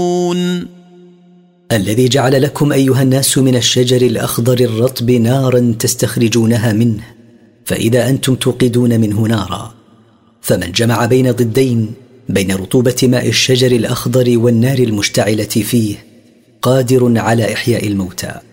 الذي جعل لكم أيها الناس من الشجر الأخضر الرطب نارا تستخرجونها منه، فإذا أنتم توقدون منه نارا. فمن جمع بين ضدين، بين رطوبة ماء الشجر الأخضر والنار المشتعلة فيه، قادر على إحياء الموتى.